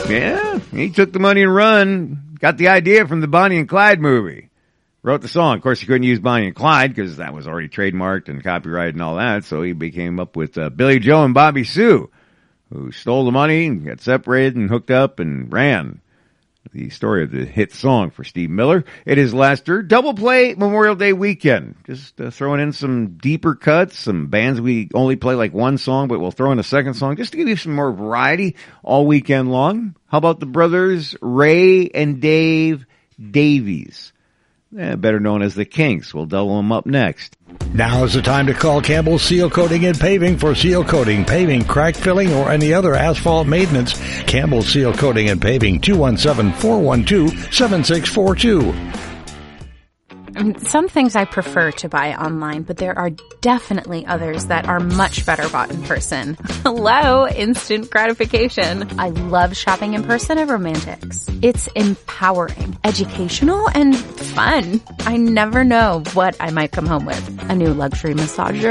Yeah, he took the money and run. Got the idea from the Bonnie and Clyde movie. Wrote the song. Of course, he couldn't use Bonnie and Clyde because that was already trademarked and copyrighted and all that. So he came up with Billy Joe and Bobby Sue, who stole the money, got separated and hooked up and ran. The story of the hit song for Steve Miller. It is Lester. Double play Memorial Day weekend. Just throwing in some deeper cuts, some bands we only play like one song, but we'll throw in a second song just to give you some more variety all weekend long. How about the brothers Ray and Dave Davies? Better known as the Kinks. We'll double them up next. Now is the time to call Campbell Seal Coating and Paving for seal coating, paving, crack filling, or any other asphalt maintenance. Campbell Seal Coating and Paving, 217-412-7642. Some things I prefer to buy online, but there are definitely others that are much better bought in person. Hello, instant gratification. I love shopping in person at Romantics. It's empowering, educational, and fun. I never know what I might come home with. A new luxury massager,